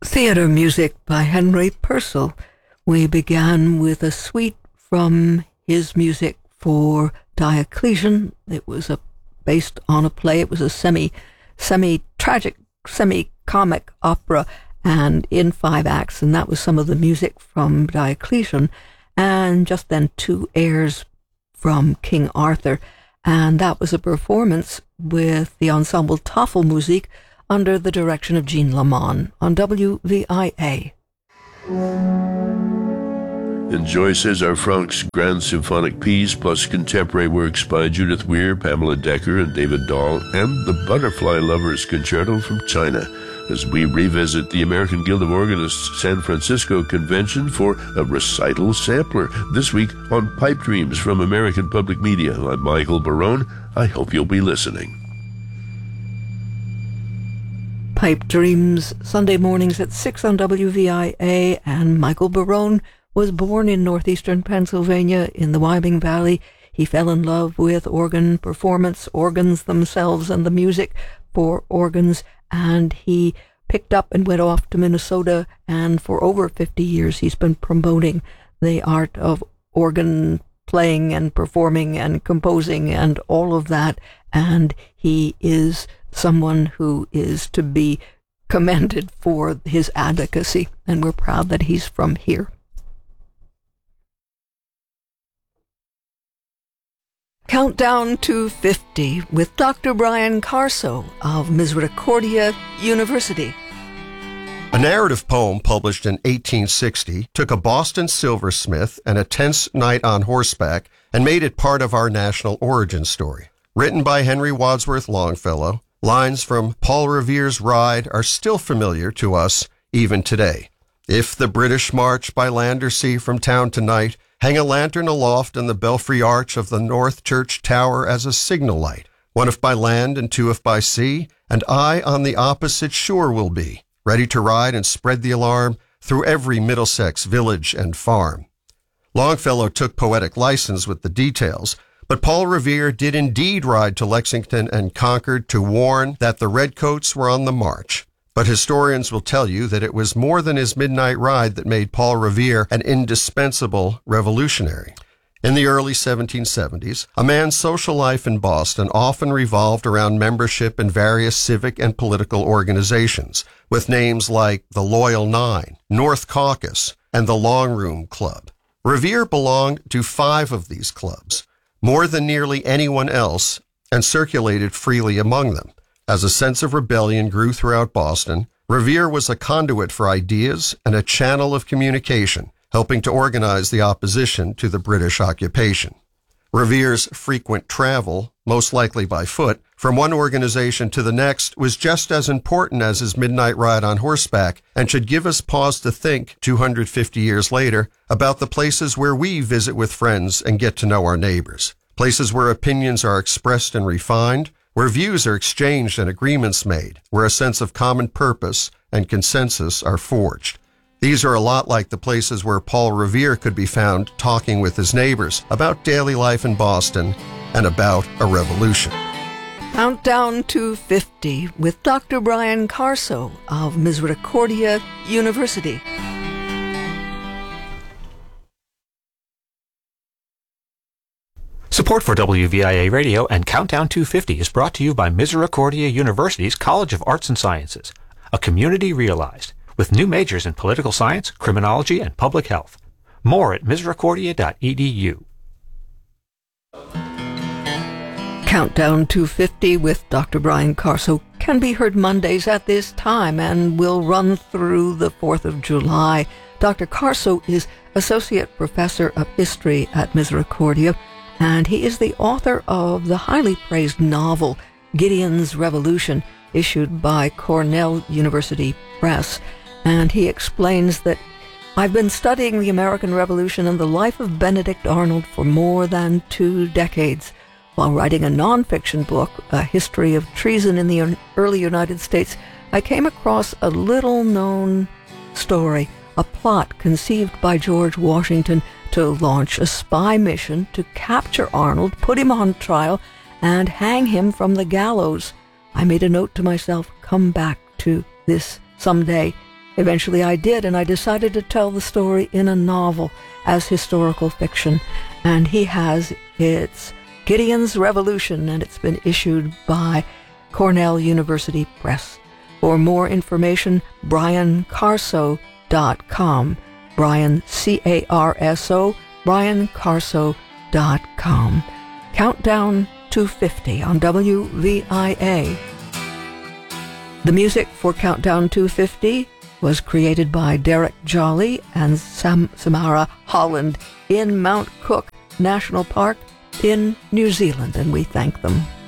Theatre music by Henry Purcell. We began with a suite from his music for Diocletian. It was based on a play. It was a semi-tragic, semi-comic opera and in 5 acts, and that was some of the music from Diocletian. And just then 2 airs from King Arthur, and that was a performance with the ensemble Tafelmusik under the direction of Jean Lamont on WVIA. Enjoy César Franck's Grand Symphonic Piece, plus contemporary works by Judith Weir, Pamela Decker, and David Dahl, and the Butterfly Lovers Concerto from China, as we revisit the American Guild of Organists San Francisco Convention for a recital sampler. This week on Pipe Dreams from American Public Media. I'm Michael Barone. I hope you'll be listening. Pipe Dreams, Sunday mornings at 6 on WVIA, and Michael Barone was born in northeastern Pennsylvania in the Wyoming Valley. He fell in love with organ performance, organs themselves, and the music for organs, and he picked up and went off to Minnesota, and for over 50 years he's been promoting the art of organ playing and performing and composing and all of that, and he is someone who is to be commended for his advocacy, and we're proud that he's from here. Countdown to 50 with Dr. Brian Carso of Misericordia University. A narrative poem published in 1860 took a Boston silversmith and a tense night on horseback and made it part of our national origin story. Written by Henry Wadsworth Longfellow, lines from Paul Revere's Ride are still familiar to us even today. If the British march by land or sea from town to night, hang a lantern aloft in the belfry arch of the North Church Tower as a signal light. 1 if by land and 2 if by sea, and I on the opposite shore will be, ready to ride and spread the alarm through every Middlesex village and farm. Longfellow took poetic license with the details, but Paul Revere did indeed ride to Lexington and Concord to warn that the Redcoats were on the march. But historians will tell you that it was more than his midnight ride that made Paul Revere an indispensable revolutionary. In the early 1770s, a man's social life in Boston often revolved around membership in various civic and political organizations, with names like the Loyal Nine, North Caucus, and the Long Room Club. Revere belonged to 5 of these clubs, more than nearly anyone else, and circulated freely among them. As a sense of rebellion grew throughout Boston, Revere was a conduit for ideas and a channel of communication, helping to organize the opposition to the British occupation. Revere's frequent travel, most likely by foot, from one organization to the next was just as important as his midnight ride on horseback, and should give us pause to think, 250 years later, about the places where we visit with friends and get to know our neighbors. Places where opinions are expressed and refined, where views are exchanged and agreements made, where a sense of common purpose and consensus are forged. These are a lot like the places where Paul Revere could be found talking with his neighbors about daily life in Boston and about a revolution. Countdown to 50 with Dr. Brian Carso of Misericordia University. Support for WVIA Radio and Countdown 250 is brought to you by Misericordia University's College of Arts and Sciences, a community realized, with new majors in political science, criminology, and public health. More at misericordia.edu. Countdown 250 with Dr. Brian Carso can be heard Mondays at this time and will run through the 4th of July. Dr. Carso is Associate Professor of History at Misericordia, and he is the author of the highly praised novel Gideon's Revolution, issued by Cornell University Press. And he explains that I've been studying the American Revolution and the life of Benedict Arnold for more than 2 decades. While writing a nonfiction book, A History of Treason in the Early United States, I came across a little-known story, a plot conceived by George Washington to launch a spy mission to capture Arnold, put him on trial, and hang him from the gallows. I made a note to myself, come back to this someday. Eventually I did, and I decided to tell the story in a novel as historical fiction. And he has, it's Gideon's Revolution, and it's been issued by Cornell University Press. For more information, briancarso.com. Brian, C-A-R-S-O, briancarso.com. Countdown to 50 on WVIA. The music for Countdown to 50 was created by Derek Jolly and Samara Holland in Mount Cook National Park in New Zealand, and we thank them.